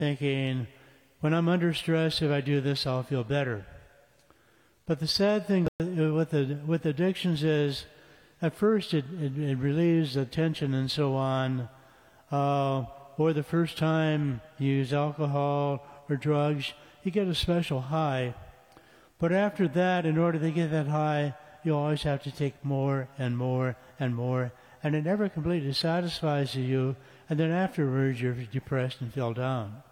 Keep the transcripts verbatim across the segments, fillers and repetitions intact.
thinking, when I'm under stress, if I do this, I'll feel better. But the sad thing with the, with addictions is, at first it, it, it relieves the tension and so on, uh, or the first time you use alcohol or drugs, you get a special high. But after that, in order to get that high, you always have to take more and more and more, and it never completely satisfies you, and then afterwards you're depressed and feel down.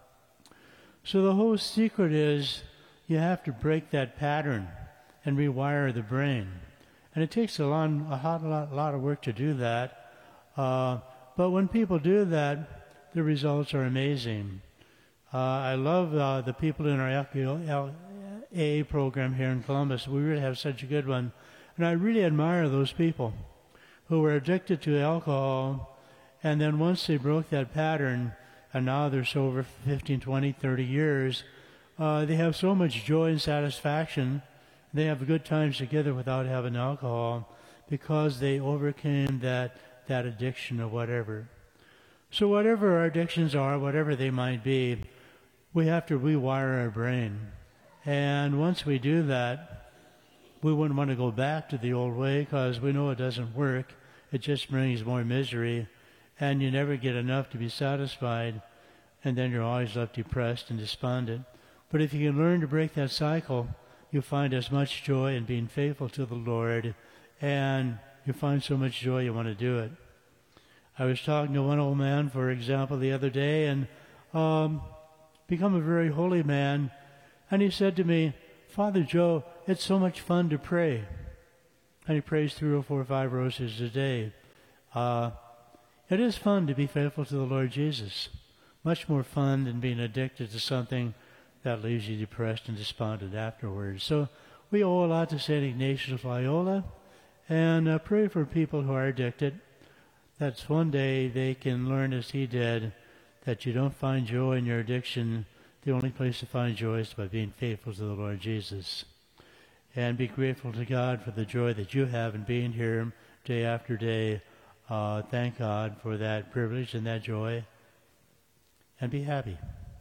So the whole secret is you have to break that pattern and rewire the brain. And it takes a lot, a lot, lot, lot of work to do that. Uh, but when people do that, the results are amazing. Uh, I love uh, the people in our A A program here in Columbus. We really have such a good one. And I really admire those people who were addicted to alcohol, and then once they broke that pattern, and now they're sober for fifteen, twenty, thirty years, uh, they have so much joy and satisfaction. They have good times together without having alcohol because they overcame that, that addiction or whatever. So whatever our addictions are, whatever they might be, we have to rewire our brain. And once we do that, we wouldn't want to go back to the old way because we know it doesn't work. It just brings more misery, and you never get enough to be satisfied, and then you're always left depressed and despondent. But if you can learn to break that cycle, you find as much joy in being faithful to the Lord, and you find so much joy you want to do it. I was talking to one old man, for example, the other day, and um, become a very holy man, and he said to me, "Father Joe, it's so much fun to pray." And he prays three or four or five roses a day. Uh, it is fun to be faithful to the Lord Jesus. Much more fun than being addicted to something that leaves you depressed and despondent afterwards. So we owe a lot to Saint Ignatius of Loyola, and uh, pray for people who are addicted, that one day they can learn as he did, that you don't find joy in your addiction. The only place to find joy is by being faithful to the Lord Jesus. And be grateful to God for the joy that you have in being here day after day. Uh, thank God for that privilege and that joy. And be happy.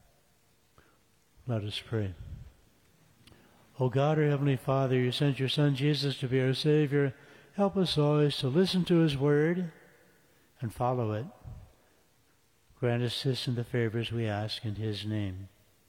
Let us pray. O God, our Heavenly Father, you sent your Son Jesus to be our Savior. Help us always to listen to his word and follow it. Grant us this and the favors we ask in his name.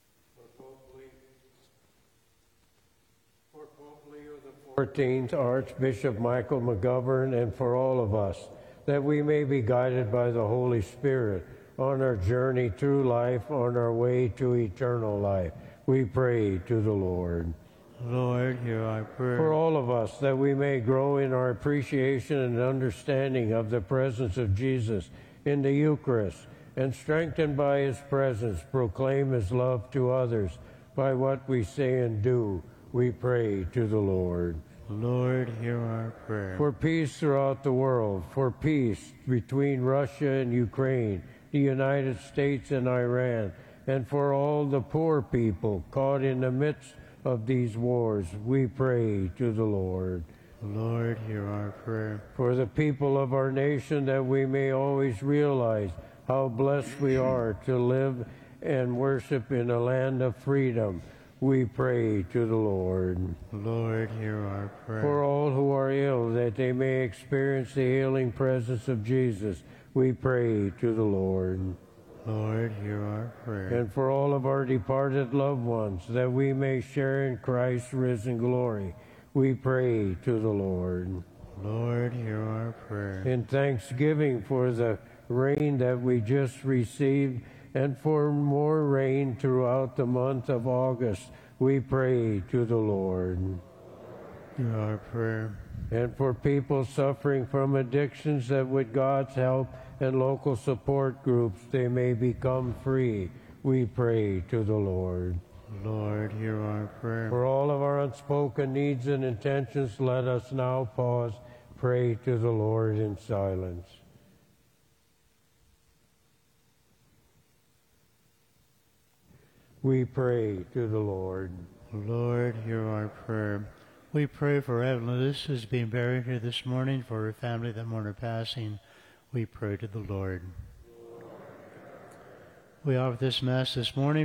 For Pope Leo the fourteenth, Archbishop Michael McGovern, and for all of us, that we may be guided by the Holy Spirit on our journey through life, on our way to eternal life. We pray to the Lord. Lord, hear our prayer. For all of us, that we may grow in our appreciation and understanding of the presence of Jesus in the Eucharist, and strengthened by his presence, proclaim his love to others by what we say and do. We pray to the Lord. Lord, hear our prayer. For peace throughout the world, for peace between Russia and Ukraine, the United States and Iran, and for all the poor people caught in the midst of these wars, we pray to the Lord. Lord, hear our prayer. For the people of our nation, that we may always realize how blessed we are to live and worship in a land of freedom, we pray to the Lord. Lord, hear our prayer. For all who are ill, that they may experience the healing presence of Jesus, we pray to the Lord. Lord, hear our prayer. And for all of our departed loved ones, that we may share in Christ's risen glory, we pray to the Lord. Lord, hear our prayer. In thanksgiving for the rain that we just received, and for more rain throughout the month of August, we pray to the Lord. Hear our prayer. And for people suffering from addictions, that with God's help and local support groups they may become free, we pray to the Lord. Lord, hear our prayer. For all of our unspoken needs and intentions, let us now pause, pray to the Lord in silence. We pray to the Lord. Lord, hear our prayer. We pray for Evelyn Lewis, who's being buried here this morning, for her family that mourn her passing. We pray to the Lord. we offer this Mass this morning